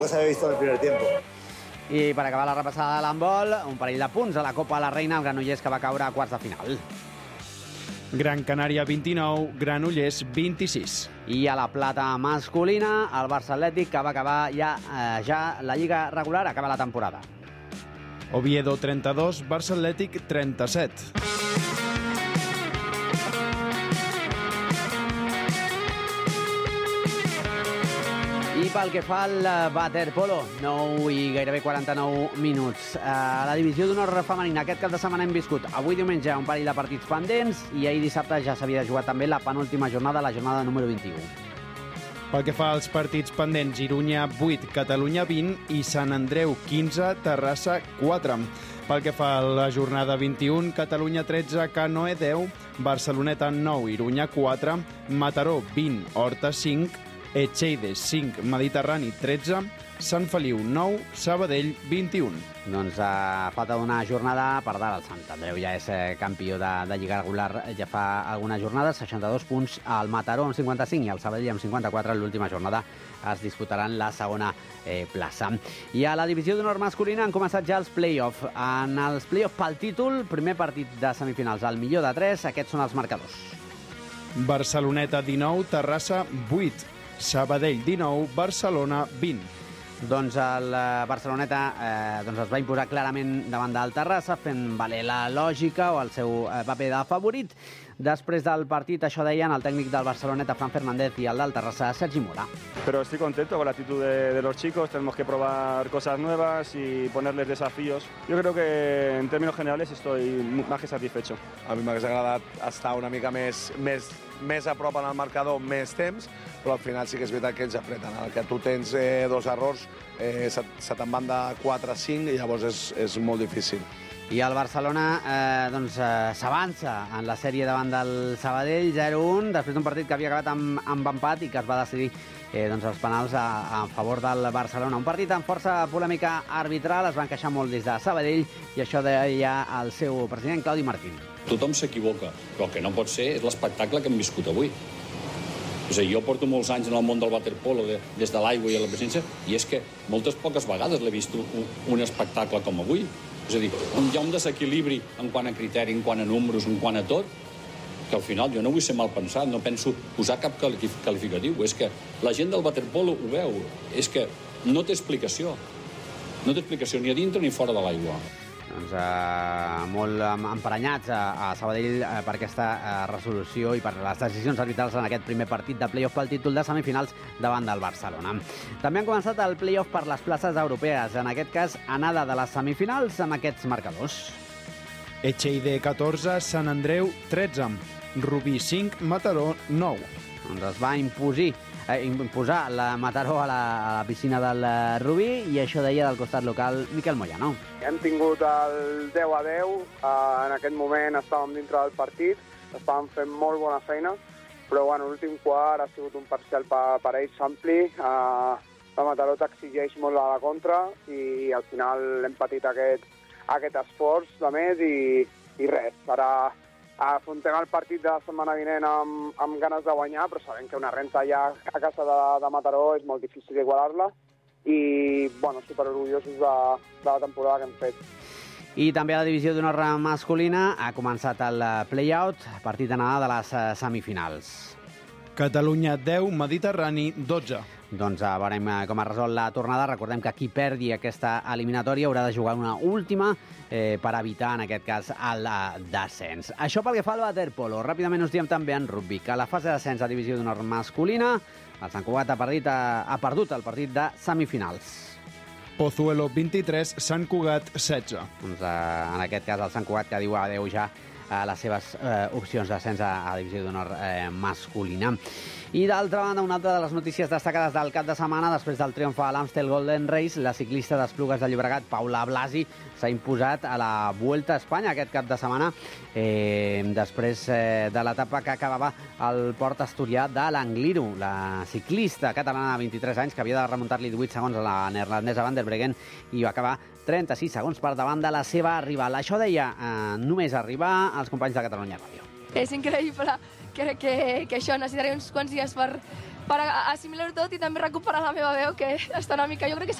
No se había visto en el primer tiempo. I per acabar la repassada de l'handbol, un parell de punts a la Copa la Reina, el Granollers que va caure a quarts de final. Gran Canària 29, Granollers 26. I a la plata masculina, el Barça Atlètic que va acabar ja la Lliga regular, acaba la temporada. Oviedo 32, Barça Atlètic 37. I pel que fa al waterpolo, 9 i gairebé 49 minuts. A la divisió d'honor femenina aquest cap de setmana hem viscut avui diumenge un parell de partits pendents i ahir dissabte ja s'havia de jugar també la penúltima jornada, la jornada número 21. Pel que fa als partits pendents, Irunya 8, Catalunya 20 i Sant Andreu 15, Terrassa 4. Pel que fa a la jornada 21, Catalunya 13, Canoe 10, Barceloneta 9, Irunya 4, Mataró 20, Horta 5, Etxeide 5, Mediterrani 13, Sant Feliu 9, Sabadell 21. Doncs a falta d'una jornada, per dalt el Sant Andreu ja és campió de Lliga regular ja fa algunes jornades, 62 punts, el Mataró amb 55 i el Sabadell amb 54 en l'última jornada es disputaran la segona plaça. I a la divisió d'honor masculina han començat ja els play-off. En els play-off pel títol, primer partit de semifinals, el millor de 3, aquests són els marcadors. Barceloneta 19, Terrassa 8, Sabadell 19, Barcelona 20. Doncs el Barceloneta es va imposar clarament davant del Terrassa, fent valer la lògica o el seu paper de favorit. Després del partit, això deien el tècnic del Barceloneta, Fran Fernández, i el del Terrassa, Sergi Mora. Pero estoy contento con la actitud de los chicos, tenemos que probar cosas nuevas y ponerles desafíos. Yo creo que en términos generales estoy más que satisfecho. A mi m'hagués agradat estar una mica més a prop en el marcador, més temps, però al final sí que és veritat que ells apreten. El que tu tens dos errors, se te'n van de 4 a 5 i llavors és molt difícil. I el Barcelona s'avança en la sèrie davant del Sabadell, 0-1, després d'un partit que havia acabat amb empat i que es va decidir els penals a favor del Barcelona. Un partit amb força polèmica arbitral, es van queixar molt des de Sabadell i això deia el seu president, Claudi Martín. Tothom s'equivoca, però el que no pot ser és l'espectacle que hem viscut avui. És a dir, jo porto molts anys en el món del waterpolo, des de l'aigua i la presència, i és que poques vegades l'he vist un espectacle com avui. És a dir, hi ha un desequilibri en quant a criteri, en quant a números, en quant a tot, que al final jo no vull ser mal pensat, no penso posar cap qualificatiu. És que la gent del waterpolo ho veu, és que no té explicació. No té explicació ni a dintre ni fora de l'aigua. Doncs molt emprenyats a Sabadell per aquesta resolució i per les decisions arbitrals en aquest primer partit de play-off pel títol de semifinals davant del Barcelona. També han començat el play-off per les places europees, en aquest cas anada de les semifinals amb aquests marcadors. Etxeide 14, Sant Andreu 13, Rubí 5, Mataró 9. Doncs es va imposar la Mataró a la piscina del Rubí i això deia del costat local Miquel Moyano. Hem tingut el 10-10, en aquest moment estàvem dintre del partit, estàvem fent molt bona feina, però l'últim quart ha sigut un parcial per ells ampli, la Mataró t'exigeix molt a la contra i al final hem patit aquest esforç de més i res, ara afrontem el partit de la setmana vinent amb ganes de guanyar, però sabem que una renta ja a casa de Mataró és molt difícil d'igualar-la i, superorgullosos de la temporada que hem fet. I també a la divisió d'honor masculina ha començat el play-out, partit d'anada de les semifinals. Catalunya 10, Mediterrani 12. Doncs veurem com es resol la tornada. Recordem que qui perdi aquesta eliminatòria haurà de jugar una última per evitar, en aquest cas, el descens. Això pel que fa al waterpolo. Ràpidament us diem també en rugby que a la fase de descens a divisió d'honor masculina el Sant Cugat ha perdut el partit de semifinals. Pozuelo 23, Sant Cugat 16. Doncs en aquest cas el Sant Cugat que diu adeu ja a les seves opcions d'ascens a divisió d'honor masculina. I d'altra banda, una altra de les notícies destacades del cap de setmana, després del triomf a l'Amstel Golden Race, la ciclista d'Esplugues de Llobregat, Paula Blasi, s'ha imposat a la Vuelta a Espanya aquest cap de setmana, després de l'etapa que acabava al port asturià de l'Angliru. La ciclista catalana de 23 anys, que havia de remuntar-li 18 segons a la neerlandesa Van der Breggen, i va acabar 36 segons per davant de la seva rival. Això deia només arribar als companys de Catalunya Ràdio. És increïble, crec que això necessitaré uns quants dies per per assimilar-ho tot i també recuperar la meva veu, que està una mica... Jo crec que